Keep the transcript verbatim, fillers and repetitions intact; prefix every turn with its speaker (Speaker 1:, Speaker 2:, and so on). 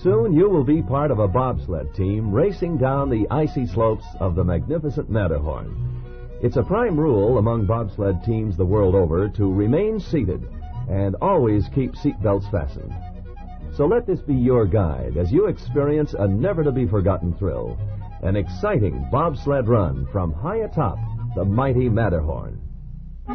Speaker 1: Soon you will be part of a bobsled team racing down the icy slopes of the magnificent Matterhorn. It's a prime rule among bobsled teams the world over to remain seated and always keep seatbelts fastened. So let this be your guide as you experience a never-to-be-forgotten thrill, an exciting bobsled run from high atop the mighty Matterhorn.